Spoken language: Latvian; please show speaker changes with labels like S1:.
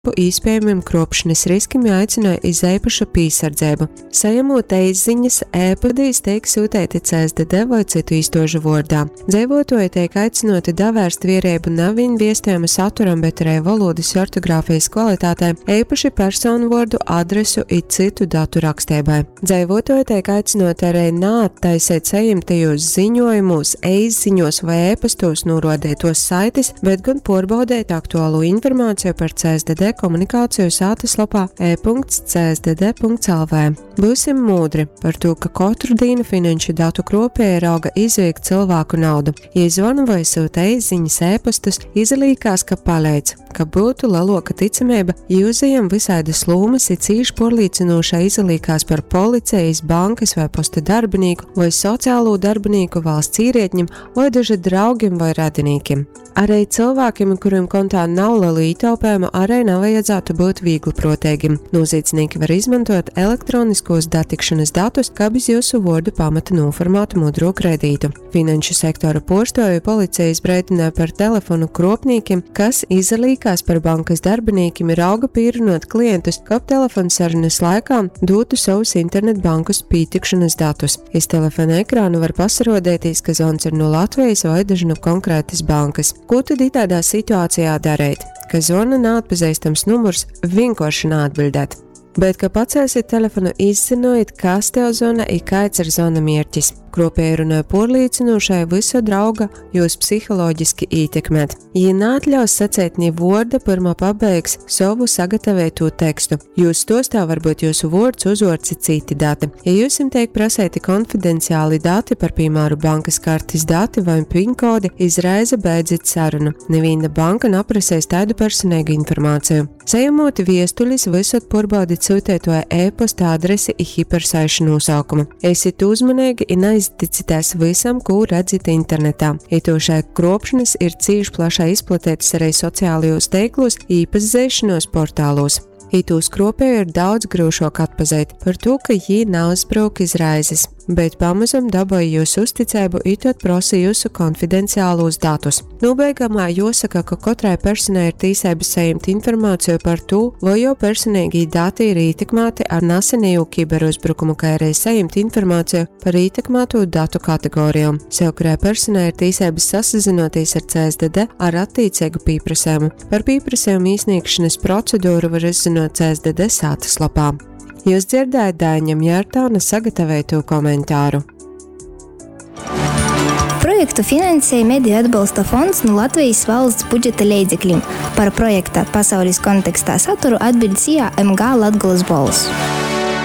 S1: Iespējamiem kropšanas riskiem jāaicina iz īpašu pīsardzību. Sajamot e-ziņas, e-padīs tiek sūtīti CSDD vai citu īstožu vārdā. Dzīvotāji tiek aicināti davērst vierību nevien viestējuma saturam, bet arī valodas ortogrāfijas kvalitātei, īpaši personu vārdu, adresu un citu datu rakstībai. Dzīvotāji tiek aicināti arī neattaisīt sajimtajos ziņojumus, e-ziņos vai e-pastos norādītos saites, bet gan pārbaudīt aktuālo informāciju par CSDD komunikāciju sātaslapā e.csdd.lv. Būsim mūdri par to, ka katru dienu finanšu datu kropēji rauga izviegt cilvēku naudu. Ja zvanu vai sūta e-ziņas e-pastus, izlīkās, ka palīdz, ka būtu lielāka ticamība, jūzējam visādas lūmas ir cīši porlīcinošā izlīkās par policijas, bankas vai posta darbinieku vai sociālo darbinieku valsts īrietņiem vai daži draugiem vai radinīkiem. Arī cilvēkiem, kuriem kontā nav liela ietaupījuma, arī nevajadzētu būt viegliprātīgiem. Noziedznieki var izmantot elektroniskos datikšanas datus, kā bez jūsu vārdu pamata noformātu mudro kredītu. Finanšu sektora pārstāvju policijas brīdināja par telefonu kropniekiem, kas izlīkās par bankas darbiniekiem ir auga pīrunot klientus, ka telefonu sarunas laikā dotu savus internetbankas pietikšanas datus. Iz telefona ekrānu var pasarodēties, ka zvans ir no Latvijas vai daži no konkrētas bankas. Ko tad tādā situācijā darīt? Ka zvana neatpazīstams numurs, vienkārši neatbildēt. Bet, ka pacēsiet telefonu, izzinojiet, kas tev zvana un kāds ir zvana mērķis. Kropēji runāja porlīcinošai visu drauga jūs psiholoģiski ietekmēt. Ja neatļaus sacēt ne vārda, pirmā pabeigs savu sagatavētu tekstu. Jūs stostā varbūt jūsu vārds, uzvārds ir citi dati. Ja jūsim tiek prasēti konfidenciāli dati par, piemēram, bankas kartes dati vai PIN kodi, izreize beidzit sarunu. Neviena banka neprasēs tādu personīgu informāciju. Sajamoti viestuļus visot pārbaudīt sūtētoja e-posta adresi un hipersaišu nosaukumu. Esiet uzmanīgi un neizticitēs visam, ko redzat internetā. Itošai kropšanas ir cīši plašai izplatītas arī sociālajos tīklos, īpašzēšanos portālos. Itūs kropēju ir daudz grūšāk atpazīt par to, ka jī nav uzbruk izraizes, bet pamazam dabāja jūsu uzticību un tad prosa jūsu konfidenciālos datus. Nobeigumā jāsaka, ka katrai personai ir tiesības saņemt informāciju par to, vai jau personīgi dati ir ietekmēti ar nesenējo kiberuzbrukumu, kā arī saņemt informāciju par ietekmēto datu kategorijām. Savukārt personai ir tiesības sasazinoties ar CSDD ar attiecīgu pieprasījumu. Par pieprasījumu izsniegšanas procedūru var izzināt CSDD sātaslapā. Jūs dzirdējat Daiņam Jārtāna sagatavotu komentāru.
S2: Projektu finansēja Mediju atbalsta fonds no Latvijas valsts budžeta līdzekļiem. Par projekta pasaules kontekstā saturu atbild CIA MG Latgolas balss.